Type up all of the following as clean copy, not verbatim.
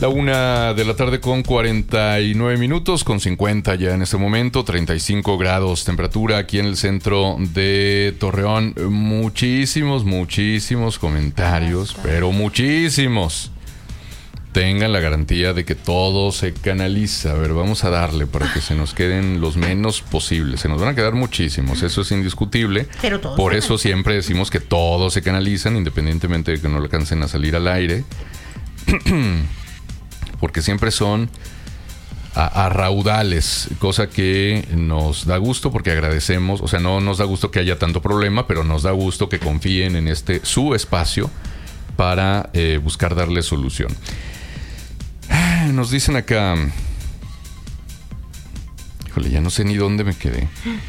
La 1:49 p.m, con 50 ya en este momento, 35 grados temperatura aquí en el centro de Torreón. Muchísimos comentarios, pero muchísimos. Tengan la garantía de que todo se canaliza. A ver, vamos a darle para que se nos queden los menos posibles. Se nos van a quedar muchísimos, eso es indiscutible. Pero todos por eso siempre decimos que todos se canalizan, independientemente de que no alcancen a salir al aire. Porque siempre son a raudales, cosa que nos da gusto porque agradecemos. O sea, no nos da gusto que haya tanto problema, pero nos da gusto que confíen en su espacio para buscar darle solución. Nos dicen acá, híjole, ya no sé ni dónde me quedé.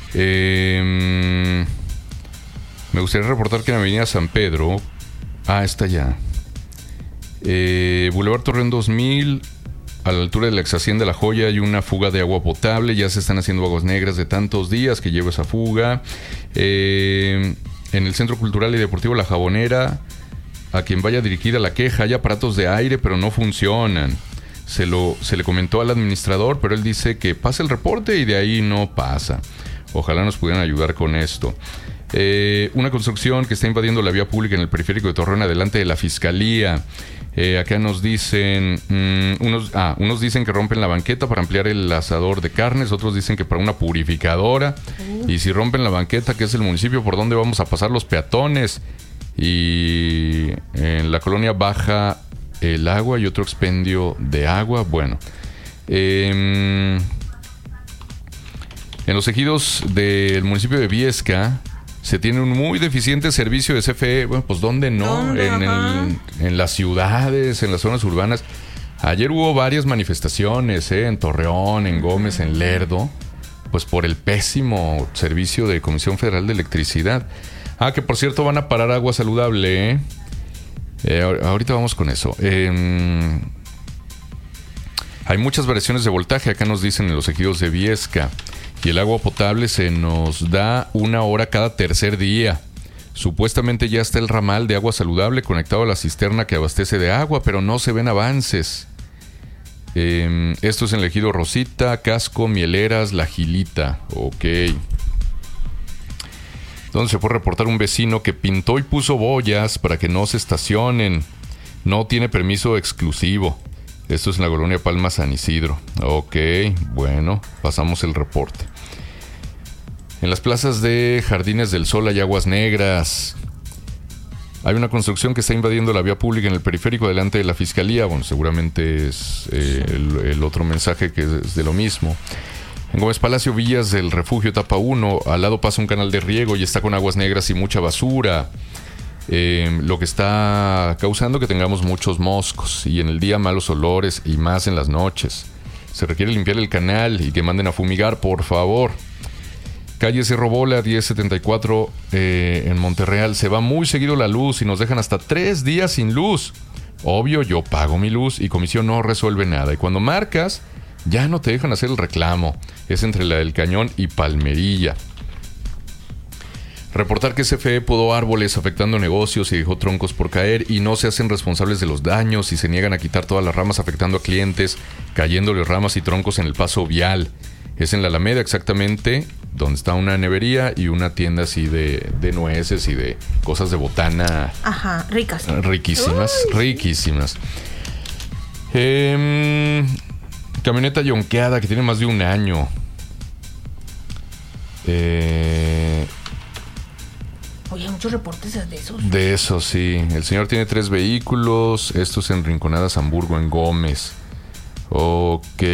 Me gustaría reportar que en la avenida San Pedro, está ya, Boulevard Torreón 2000, a la altura de la ex hacienda La Joya, hay una fuga de agua potable. Ya se están haciendo aguas negras de tantos días que lleva esa fuga. En el Centro Cultural y Deportivo La Jabonera, a quien vaya dirigida la queja, hay aparatos de aire pero no funcionan. Se le comentó al administrador, pero él dice que pasa el reporte y de ahí no pasa. Ojalá nos pudieran ayudar con esto. Una construcción que está invadiendo la vía pública en el periférico de Torreón, adelante de la Fiscalía. Acá nos dicen, unos dicen que rompen la banqueta para ampliar el asador de carnes, otros dicen que para una purificadora. Y si rompen la banqueta, que es el municipio por donde vamos a pasar los peatones. Y en la colonia baja el agua y otro expendio de agua. Bueno, en los ejidos del municipio de Viesca se tiene un muy deficiente servicio de CFE. Bueno, pues ¿dónde no? En las ciudades, en las zonas urbanas. Ayer hubo varias manifestaciones, en Torreón, en Gómez, en Lerdo, pues por el pésimo servicio de Comisión Federal de Electricidad. Que por cierto van a parar Agua Saludable, ahorita vamos con eso. Hay muchas variaciones de voltaje, acá nos dicen en los ejidos de Viesca. Y el agua potable se nos da 1 hora cada tercer día. Supuestamente ya está el ramal de Agua Saludable conectado a la cisterna que abastece de agua, pero no se ven avances. Esto es en el ejido Rosita, Casco, Mieleras, La Gilita. Ok. Donde se fue a reportar un vecino que pintó y puso boyas para que no se estacionen. No tiene permiso exclusivo. Esto es en la colonia Palma San Isidro. Ok, bueno, pasamos el reporte. En las plazas de Jardines del Sol hay aguas negras. Hay una construcción que está invadiendo la vía pública en el periférico delante de la Fiscalía. Bueno, seguramente es el otro mensaje que es de lo mismo. En Gómez Palacio, Villas del Refugio, etapa 1, al lado pasa un canal de riego y está con aguas negras y mucha basura. Lo que está causando que tengamos muchos moscos y en el día malos olores y más en las noches. Se requiere limpiar el canal y que manden a fumigar, por favor. Calle Cerro Bola, 1074, en Monterreal. Se va muy seguido la luz y nos dejan hasta 3 días sin luz. Obvio, yo pago mi luz y comisión no resuelve nada. Y cuando marcas, ya no te dejan hacer el reclamo. Es entre la del Cañón y Palmerilla. Reportar que CFE podó árboles afectando negocios y dejó troncos por caer y no se hacen responsables de los daños y se niegan a quitar todas las ramas afectando a clientes, cayéndoles ramas y troncos en el paso vial. Es en la Alameda exactamente, donde está una nevería y una tienda así de nueces y de cosas de botana. Ajá, ricas. Riquísimas, riquísimas. Camioneta yonqueada que tiene más de 1 año. Oye, muchos reportes de esos. De eso, sí. El señor tiene 3 vehículos. Esto es en Rinconadas, Hamburgo, en Gómez. Ok.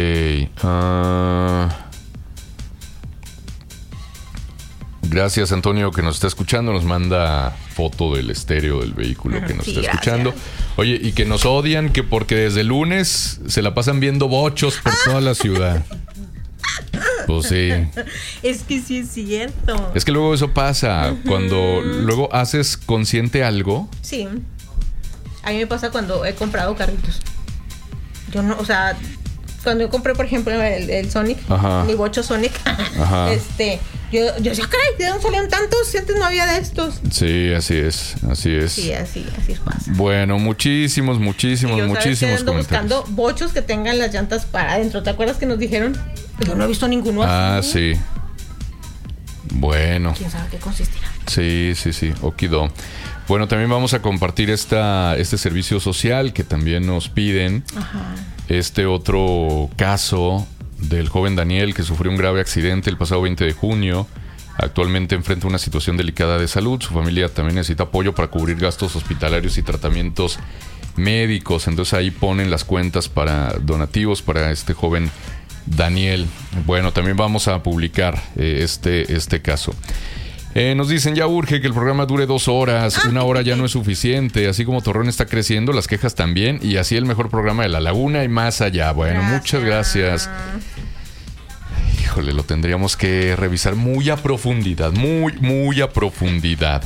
Gracias, Antonio, que nos está escuchando. Nos manda foto del estéreo del vehículo que nos está escuchando. Oye, y que nos odian que porque desde el lunes se la pasan viendo bochos por toda la ciudad. Pues sí. Es que sí es cierto. Es que luego eso pasa. Cuando luego haces consciente algo. Sí. A mí me pasa cuando he comprado carritos. Yo no, o sea, cuando yo compré, por ejemplo, el Sonic, mi bocho Sonic, Yo decía, caray, ¿de dónde salieron tantos? Si antes no había de estos. Sí, así es. Sí, así pasa. Bueno, muchísimos Ando comentarios. buscando bochos que tengan las llantas para adentro. ¿Te acuerdas que nos dijeron? Yo no he visto ninguno así. Sí. Bueno. ¿Quién sabe qué consistirá? Sí. Okido. Bueno, también vamos a compartir este servicio social que también nos piden. Ajá. Este otro caso del joven Daniel que sufrió un grave accidente el pasado 20 de junio. Actualmente enfrenta una situación delicada de salud. Su familia también necesita apoyo para cubrir gastos hospitalarios y tratamientos médicos. Entonces ahí ponen las cuentas para donativos para este joven Daniel. Bueno, también vamos a publicar este caso. Nos dicen, ya urge que el programa dure 2 horas. 1 hora ya no es suficiente. Así como Torreón está creciendo, las quejas también. Y así el mejor programa de La Laguna y más allá. Bueno, muchas gracias. Híjole, lo tendríamos que revisar muy a profundidad. Muy a profundidad.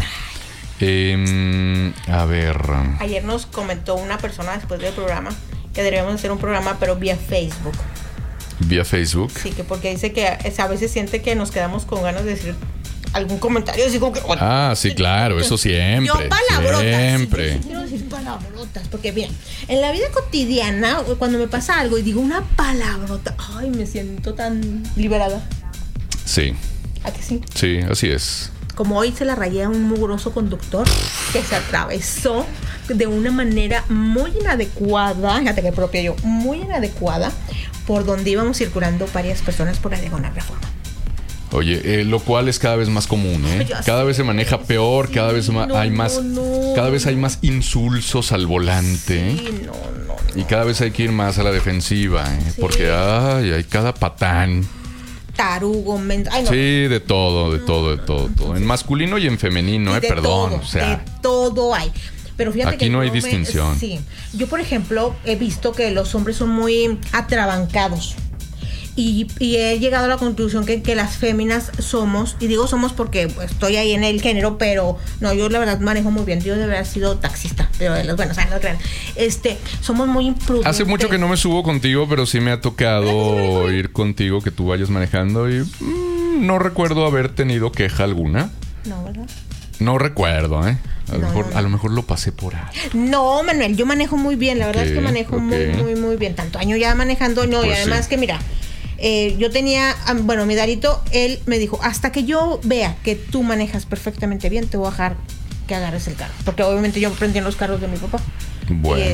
A ver. Ayer nos comentó una persona después del programa que deberíamos hacer un programa, pero vía Facebook. ¿Vía Facebook? Sí, que porque dice que a veces siente que nos quedamos con ganas de decir algún comentario así como que... sí, claro, eso siempre. Yo palabrotas. Siempre. Sí, quiero decir palabrotas, porque bien, en la vida cotidiana, cuando me pasa algo y digo una palabrota, ay, me siento tan liberada. Sí. ¿A que sí? Sí, así es. Como hoy se la rayé a un mugroso conductor que se atravesó de una manera muy inadecuada, fíjate que propia yo, muy inadecuada, por donde íbamos circulando varias personas por la Diagonal Reforma. Oye, lo cual es cada vez más común, ¿eh? Cada vez se maneja peor, cada vez hay más insulsos al volante. Sí, no. Y cada vez hay que ir más a la defensiva, ¿eh? Sí. Porque hay cada patán. Tarugo, ay, no. Sí, de todo. En masculino y en femenino, perdón. Todo, de todo hay. Pero fíjate aquí que no hay distinción. Sí. Yo, por ejemplo, he visto que los hombres son muy atrabancados. Y he llegado a la conclusión que las féminas somos, y digo somos porque estoy ahí en el género, pero no, yo la verdad manejo muy bien. Yo debería haber sido taxista, pero de los buenos, no crean. Somos muy imprudentes. Hace mucho que no me subo contigo, pero sí me ha tocado ir contigo, que tú vayas manejando, y no recuerdo haber tenido queja alguna. No, ¿verdad? No recuerdo, ¿eh? A lo mejor lo pasé por ahí. No, Manuel, yo manejo muy bien. La verdad es que manejo muy bien. Tanto año ya manejando, no. Pues y además que mira, yo tenía, mi Darito, él me dijo, hasta que yo vea que tú manejas perfectamente bien, te voy a dejar que agarres el carro. Porque obviamente yo aprendí en los carros de mi papá. Bueno.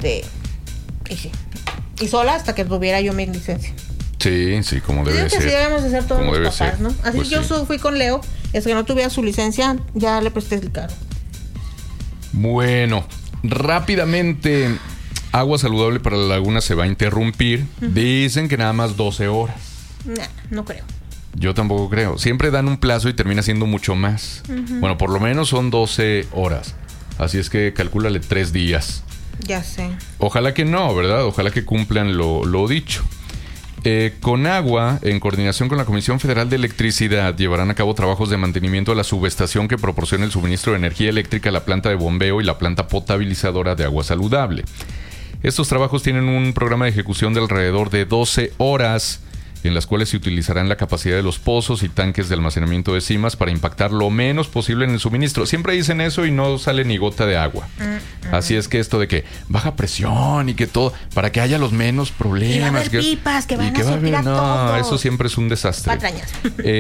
Y sí. Y sola hasta que tuviera yo mi licencia. Sí, como debe ser. Así debemos hacer todos los papás, ser, ¿no? Así pues yo fui con Leo, y hasta que no tuviera su licencia, ya le presté el carro. Bueno, rápidamente, agua saludable para la laguna se va a interrumpir. Dicen que nada más 12 horas. No creo. Yo tampoco creo. Siempre dan un plazo y termina siendo mucho más. Bueno, por lo menos son 12 horas. Así es que calcúlale 3 días. Ya sé. Ojalá que no, ¿verdad? Ojalá que cumplan lo dicho. Conagua, en coordinación con la Comisión Federal de Electricidad, llevarán a cabo trabajos de mantenimiento a la subestación que proporciona el suministro de energía eléctrica a la planta de bombeo y la planta potabilizadora de agua saludable. Estos trabajos tienen un programa de ejecución de alrededor de 12 horas, en las cuales se utilizarán la capacidad de los pozos y tanques de almacenamiento de cimas para impactar lo menos posible en el suministro. Siempre dicen eso y no sale ni gota de agua. Así es que esto de que baja presión y que todo, para que haya los menos problemas. Y va a haber pipas que van a surtir a no, todos. eso siempre es un desastre. Patrañas.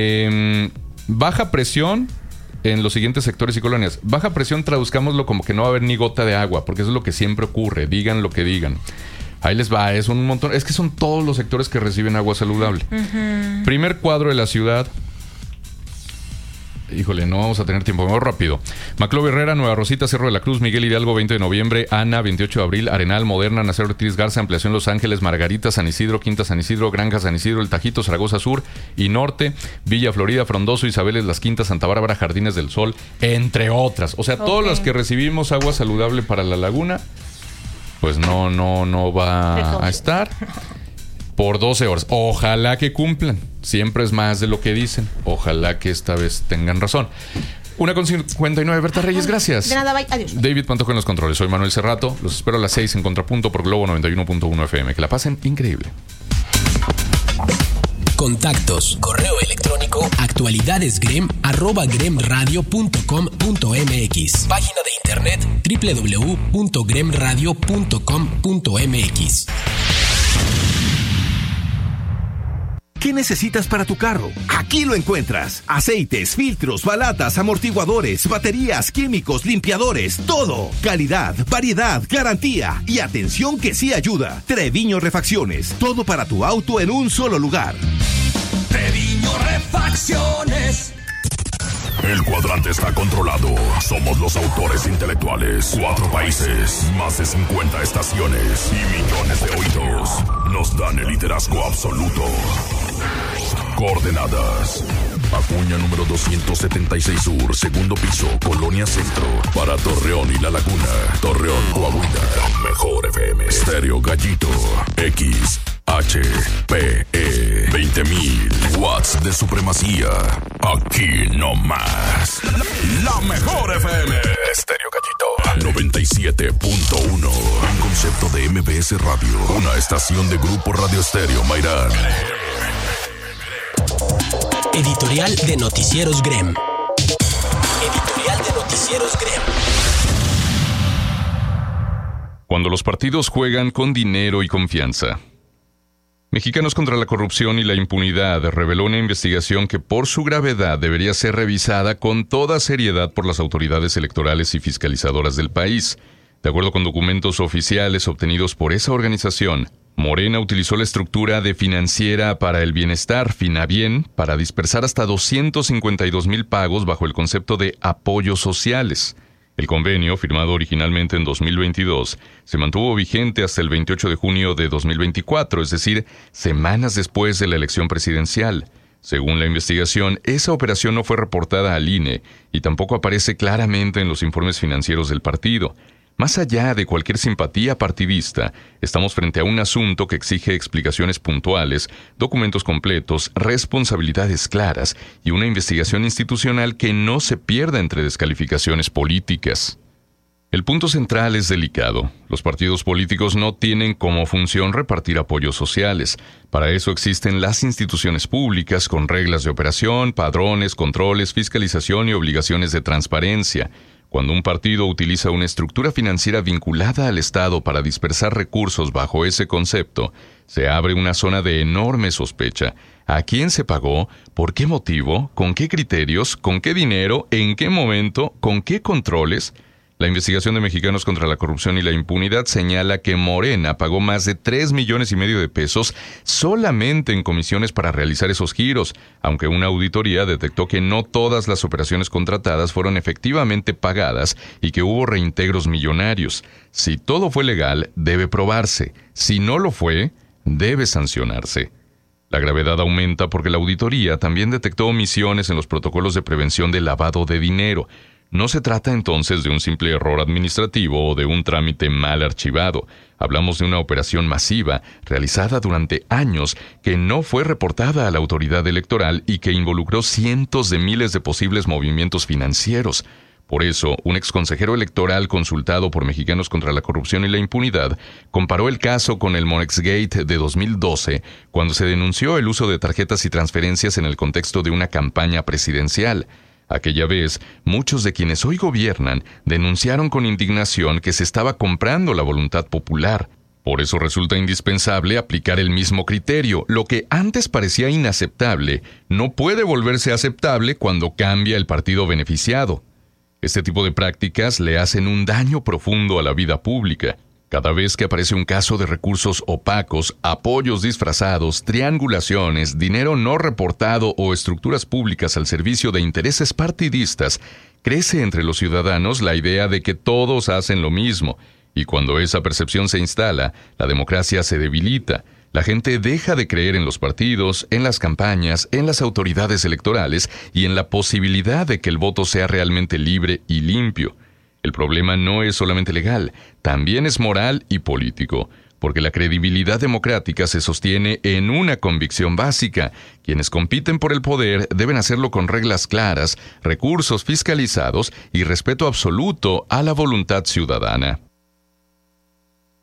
Baja presión en los siguientes sectores y colonias. Baja presión, traduzcámoslo como que no va a haber ni gota de agua, porque eso es lo que siempre ocurre. Digan lo que digan. Ahí les va, es un montón. Es que son todos los sectores que reciben agua saludable. Primer cuadro de la ciudad. Híjole, no vamos a tener tiempo. Vamos rápido. Maclov Herrera, Nueva Rosita, Cerro de la Cruz, Miguel Hidalgo, 20 de noviembre, Ana, 28 de abril, Arenal, Moderna, Nacer Ortiz Garza, Ampliación Los Ángeles, Margarita, San Isidro, Quinta San Isidro, Granja San Isidro, El Tajito, Zaragoza Sur y Norte, Villa Florida, Frondoso, Isabeles, Las Quintas, Santa Bárbara, Jardines del Sol, entre otras. O sea, todos los que recibimos agua saludable para la laguna, pues no va a estar por 12 horas. Ojalá que cumplan. Siempre es más de lo que dicen. Ojalá que esta vez tengan razón. 1:59, Berta Reyes, gracias. De nada, bye, adiós. David Pantoja en los controles. Soy Manuel Cerrato. Los espero a las 6 en Contrapunto por Globo 91.1 FM. Que la pasen increíble. Contactos: correo electrónico actualidadesgrem@gremradio.com.mx. Página de internet www.gremradio.com.mx. ¿Qué necesitas para tu carro? Aquí lo encuentras. Aceites, filtros, balatas, amortiguadores, baterías, químicos, limpiadores, todo. Calidad, variedad, garantía y atención que sí ayuda. Treviño Refacciones. Todo para tu auto en un solo lugar. Treviño Refacciones. El cuadrante está controlado. Somos los autores intelectuales. 4 países, más de 50 estaciones y millones de oídos. Nos dan el liderazgo absoluto. Coordenadas: Acuña número 276 Sur, segundo piso, Colonia Centro. Para Torreón y La Laguna. Torreón, Coahuila. Mejor FM. Estéreo Gallito. XHPE. 20.000 watts de supremacía. Aquí no más. La Mejor FM. Estéreo Gallito. 97.1. Un concepto de MBS Radio. Una estación de Grupo Radio Estéreo Mairán. Editorial de Noticieros Grem. Editorial de Noticieros Grem. Cuando los partidos juegan con dinero y confianza. Mexicanos contra la Corrupción y la Impunidad reveló una investigación que por su gravedad debería ser revisada con toda seriedad por las autoridades electorales y fiscalizadoras del país. De acuerdo con documentos oficiales obtenidos por esa organización, Morena utilizó la estructura de Financiera para el Bienestar, Finabien, para dispersar hasta 252,000 pagos bajo el concepto de apoyos sociales. El convenio, firmado originalmente en 2022, se mantuvo vigente hasta el 28 de junio de 2024, es decir, semanas después de la elección presidencial. Según la investigación, esa operación no fue reportada al INE y tampoco aparece claramente en los informes financieros del partido. Más allá de cualquier simpatía partidista, estamos frente a un asunto que exige explicaciones puntuales, documentos completos, responsabilidades claras y una investigación institucional que no se pierda entre descalificaciones políticas. El punto central es delicado. Los partidos políticos no tienen como función repartir apoyos sociales. Para eso existen las instituciones públicas con reglas de operación, padrones, controles, fiscalización y obligaciones de transparencia. Cuando un partido utiliza una estructura financiera vinculada al Estado para dispersar recursos bajo ese concepto, se abre una zona de enorme sospecha. ¿A quién se pagó? ¿Por qué motivo? ¿Con qué criterios? ¿Con qué dinero? ¿En qué momento? ¿Con qué controles? La investigación de Mexicanos contra la Corrupción y la Impunidad señala que Morena pagó más de 3,5 millones de pesos solamente en comisiones para realizar esos giros, aunque una auditoría detectó que no todas las operaciones contratadas fueron efectivamente pagadas y que hubo reintegros millonarios. Si todo fue legal, debe probarse. Si no lo fue, debe sancionarse. La gravedad aumenta porque la auditoría también detectó omisiones en los protocolos de prevención del lavado de dinero. No se trata entonces de un simple error administrativo o de un trámite mal archivado. Hablamos de una operación masiva, realizada durante años, que no fue reportada a la autoridad electoral y que involucró cientos de miles de posibles movimientos financieros. Por eso, un exconsejero electoral consultado por Mexicanos contra la Corrupción y la Impunidad comparó el caso con el Monexgate de 2012, cuando se denunció el uso de tarjetas y transferencias en el contexto de una campaña presidencial. Aquella vez, muchos de quienes hoy gobiernan denunciaron con indignación que se estaba comprando la voluntad popular. Por eso resulta indispensable aplicar el mismo criterio. Lo que antes parecía inaceptable no puede volverse aceptable cuando cambia el partido beneficiado. Este tipo de prácticas le hacen un daño profundo a la vida pública. Cada vez que aparece un caso de recursos opacos, apoyos disfrazados, triangulaciones, dinero no reportado o estructuras públicas al servicio de intereses partidistas, crece entre los ciudadanos la idea de que todos hacen lo mismo, y cuando esa percepción se instala, la democracia se debilita. La gente deja de creer en los partidos, en las campañas, en las autoridades electorales y en la posibilidad de que el voto sea realmente libre y limpio. El problema no es solamente legal, también es moral y político, porque la credibilidad democrática se sostiene en una convicción básica. Quienes compiten por el poder deben hacerlo con reglas claras, recursos fiscalizados y respeto absoluto a la voluntad ciudadana.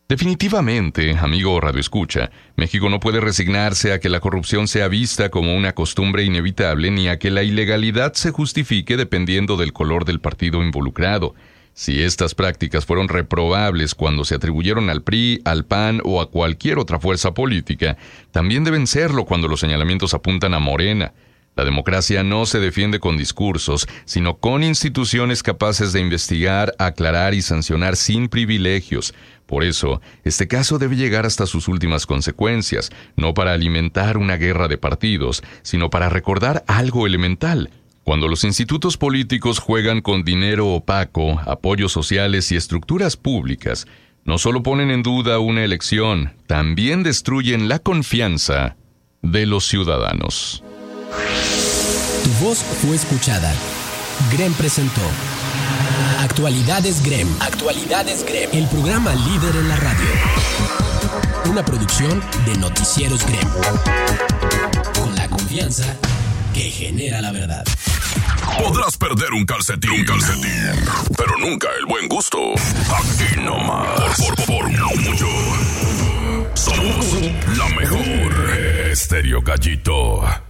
Definitivamente, amigo radioescucha, México no puede resignarse a que la corrupción sea vista como una costumbre inevitable ni a que la ilegalidad se justifique dependiendo del color del partido involucrado. Si estas prácticas fueron reprobables cuando se atribuyeron al PRI, al PAN o a cualquier otra fuerza política, también deben serlo cuando los señalamientos apuntan a Morena. La democracia no se defiende con discursos, sino con instituciones capaces de investigar, aclarar y sancionar sin privilegios. Por eso, este caso debe llegar hasta sus últimas consecuencias, no para alimentar una guerra de partidos, sino para recordar algo elemental. Cuando los institutos políticos juegan con dinero opaco, apoyos sociales y estructuras públicas, no solo ponen en duda una elección, también destruyen la confianza de los ciudadanos. Tu voz fue escuchada. Grem presentó Actualidades Grem. Actualidades Grem. El programa líder en la radio. Una producción de Noticieros Grem. Con la confianza que genera la verdad. Podrás perder un calcetín, pero nunca el buen gusto. Aquí nomás. Por mucho. Somos la mejor. Estéreo Gallito.